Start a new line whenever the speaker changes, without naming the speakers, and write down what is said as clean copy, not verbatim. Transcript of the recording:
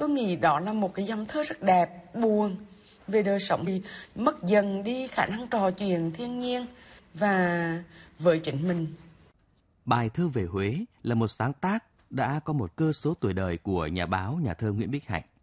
tôi nghĩ đó là một cái dòng thơ rất đẹp, buồn về đời sống thì mất dần đi khả năng trò chuyện thiên nhiên và với chính mình.
Bài thơ về Huế là một sáng tác đã có một cơ số tuổi đời của nhà báo, nhà thơ Nguyễn Bích Hạnh.